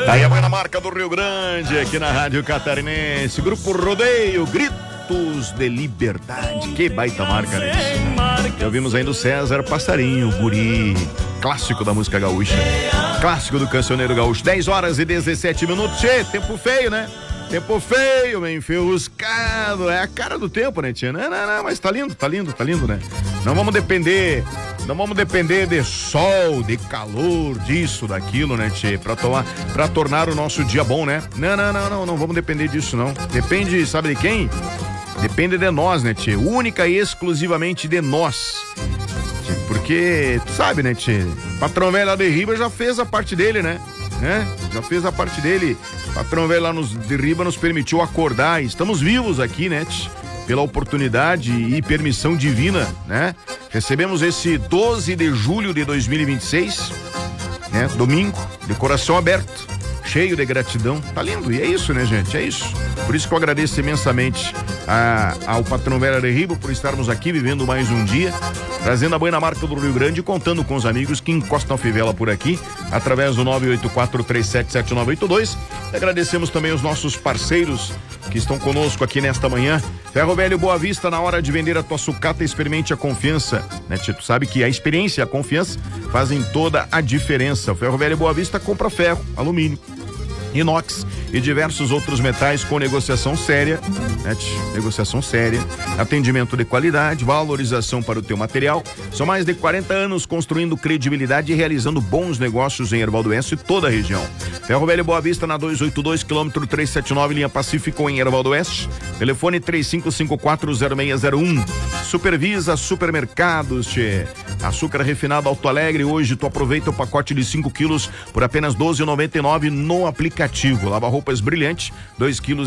Aí a boa marca do Rio Grande, aqui na Rádio Catarinense. Grupo Rodeio, Gritos de Liberdade. Que baita marca, né? E ouvimos ainda o César Passarinho, guri, clássico da música gaúcha. Clássico do cancioneiro gaúcho. 10h17. Tchê, tempo feio, né? Tempo feio, meio enferruscado. É a cara do tempo, né, tia? Não, mas tá lindo, né? Não vamos depender de sol, de calor, disso, daquilo, né, tia? Pra tornar o nosso dia bom, né? Não vamos depender disso, não. Depende, sabe de quem? Depende de nós, né, tia? Única e exclusivamente de nós. Porque, tu sabe, né, tia? Patrão velho lá de Riba já fez a parte dele, né? Já fez a parte dele. Patrão velho lá de Riba nos permitiu acordar. Estamos vivos aqui, né, tia? Pela oportunidade e permissão divina, né? Recebemos esse 12 de julho de 2026, né? Domingo, de coração aberto, cheio de gratidão. Tá lindo, e é isso, né, gente? É isso. Por isso que eu agradeço imensamente ao Patrão Velho de Riba por estarmos aqui vivendo mais um dia, trazendo a boa marca do Rio Grande e contando com os amigos que encostam a fivela por aqui, através do 984377982. Agradecemos também os nossos parceiros que estão conosco aqui nesta manhã. Ferro Velho Boa Vista, na hora de vender a tua sucata, experimente a confiança, né, tio? Tu sabe que a experiência e a confiança fazem toda a diferença. O Ferro Velho Boa Vista compra ferro, alumínio, inox e diversos outros metais com negociação séria, né? Negociação séria, atendimento de qualidade, valorização para o teu material. São mais de 40 anos construindo credibilidade e realizando bons negócios em Erval do Oeste e toda a região. Ferro Velho Boa Vista na 282, quilômetro 379, linha Pacífico, em Erval do Oeste. Telefone 35540601. Supervisa Supermercados, tchê. Açúcar refinado Alto Alegre, hoje tu aproveita o pacote de 5 quilos por apenas R$ 12,99 no aplicativo. Lava roupas Brilhante, 2 quilos